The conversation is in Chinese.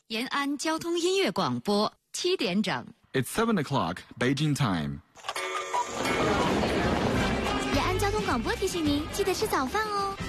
延安交通音乐广播7点整。 It's 7 o'clock, Beijing time. 延安交通广播提醒您，记得吃早饭哦。